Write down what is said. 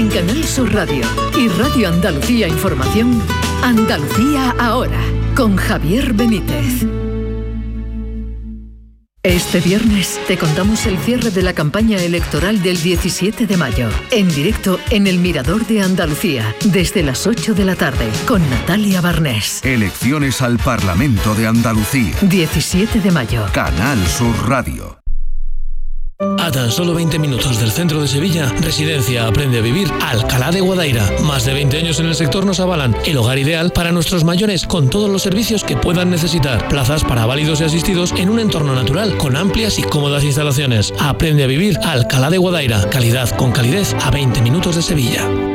En Canal Sur Radio y Radio Andalucía Información, Andalucía Ahora, con Javier Benítez. Este viernes te contamos el cierre de la campaña electoral del 17 de mayo, en directo en el Mirador de Andalucía, desde las 8 de la tarde, con Natalia Barnés. Elecciones al Parlamento de Andalucía. 17 de mayo. Canal Sur Radio. A tan solo 20 minutos del centro de Sevilla, Residencia Aprende a Vivir Alcalá de Guadaira. Más de 20 años en el sector nos avalan. El hogar ideal para nuestros mayores, con todos los servicios que puedan necesitar. Plazas para válidos y asistidos en un entorno natural, con amplias y cómodas instalaciones. Aprende a Vivir Alcalá de Guadaira. Calidad con calidez a 20 minutos de Sevilla.